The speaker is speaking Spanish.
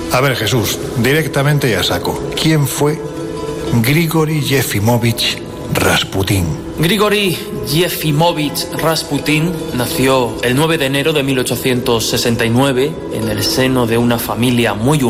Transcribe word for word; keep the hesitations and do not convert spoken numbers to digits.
A ver, Jesús, directamente y a saco. ¿Quién fue Grigori Yefimovich Rasputín? Grigori Yefimovich Rasputín nació el nueve de enero de mil ochocientos sesenta y nueve en el seno de una familia muy humilde